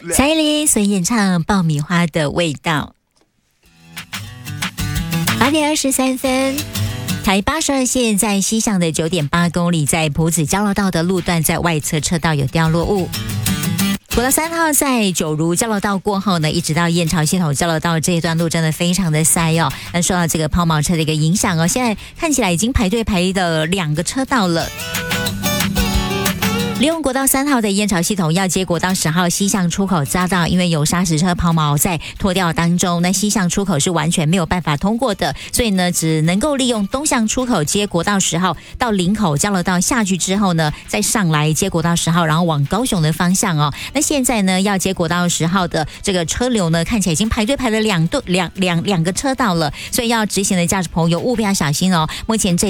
蔡依林所演唱《爆米花的味道》。8点23分。台82线在西向的 9.8 公里，在埔子交流道的路段，在外侧车道有掉落物。国道3号在九如交流道过后呢，一直到燕巢系统交流道这一段路真的非常的塞哦。那受到这个抛锚车的一个影响哦，现在看起来已经排队排的2个车道了。利用国道3号的燕巢系统要接国道10号西向出口匝道，因为有砂石车抛锚在拖吊当中，那西向出口是完全没有办法通过的，所以呢只能够利用东向出口接国道10号到林口交流道下去之后呢，再上来接国道10号，然后往高雄的方向哦。那现在呢要接国道10号的这个车流呢，看起来已经排队排了两个车道了，所以要直行的驾驶朋友务必要小心哦。目前这